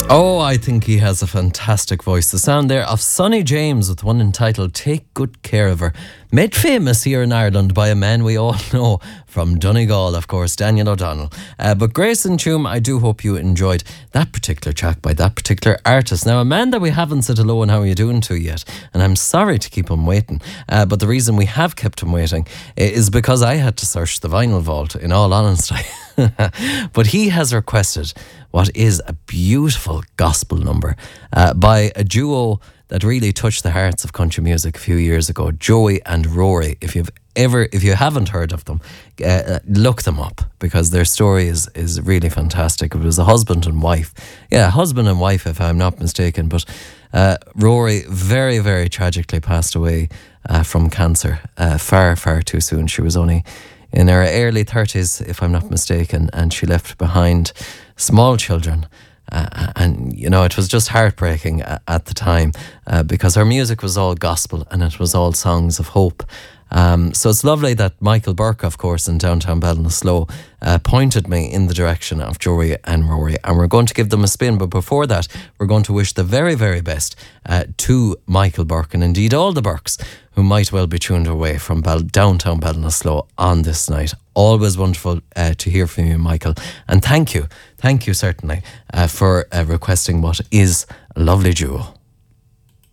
Oh, I think he has a fantastic voice. The sound there of Sonny James with one entitled Take Good Care of Her. Made famous here in Ireland by a man we all know from Donegal, of course, Daniel O'Donnell. But Grace and Tume, I do hope you enjoyed that particular track by that particular artist. Now, a man that we haven't said hello and how are you doing to yet, and I'm sorry to keep him waiting, but the reason we have kept him waiting is because I had to search the vinyl vault, in all honesty. But he has requested what is a beautiful gospel number by a duo that really touched the hearts of country music a few years ago, Joey and Rory. If you haven't heard of them, look them up, because their story is really fantastic. It was a husband and wife, if I'm not mistaken. But Rory very, very tragically passed away from cancer far, far too soon. She was only in her early 30s, if I'm not mistaken, and she left behind small children. And, you know, it was just heartbreaking at the time because her music was all gospel and it was all songs of hope. So it's lovely that Michael Burke, of course, in downtown Ballinasloe pointed me in the direction of Joey and Rory, and we're going to give them a spin. But before that, we're going to wish the very, very best to Michael Burke, and indeed all the Burkes who might well be tuned away from downtown Ballinasloe on this night. Always wonderful to hear from you, Michael, and thank you certainly for requesting what is a lovely duo.